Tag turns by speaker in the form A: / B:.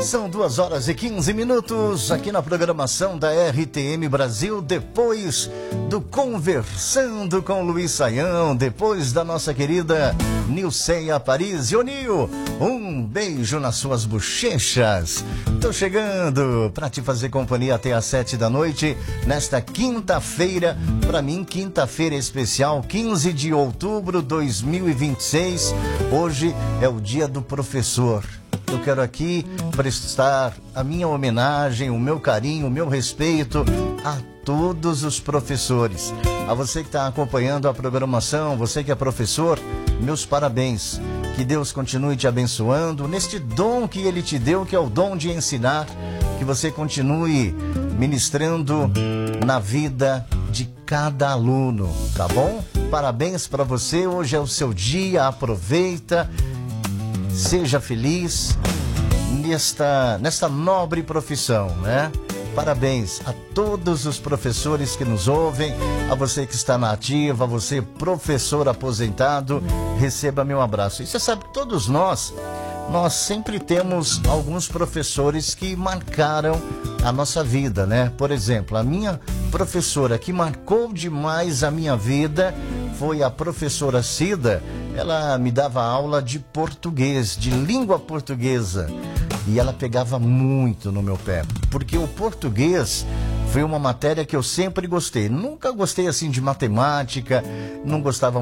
A: São 2h15 aqui na programação da RTM Brasil, depois do Conversando com Luiz Saião, depois da nossa querida Nilceia Paris. Ô Nil, um beijo nas suas bochechas. Tô chegando para te fazer companhia até às 7 da noite, nesta quinta-feira, para mim quinta-feira especial, 15 de outubro de 2026. Hoje é o dia do professor. Eu quero aqui prestar a minha homenagem, o meu carinho, o meu respeito a todos os professores. A você que está acompanhando a programação, você que é professor, meus parabéns. Que Deus continue te abençoando neste dom que Ele te deu, que é o dom de ensinar. Que você continue ministrando na vida de cada aluno, tá bom? Parabéns para você, hoje é o seu dia, aproveita. Seja feliz nesta nobre profissão, né? Parabéns a todos os professores que nos ouvem, a você que está na ativa, a você professor aposentado, receba meu abraço. E você sabe que todos nós sempre temos alguns professores que marcaram a nossa vida, né? Por exemplo, a minha professora que marcou demais a minha vida foi a professora Cida. Ela me dava aula de português, de língua portuguesa, e ela pegava muito no meu pé, porque o português foi uma matéria que eu sempre gostei. Nunca gostei assim de matemática, não gostava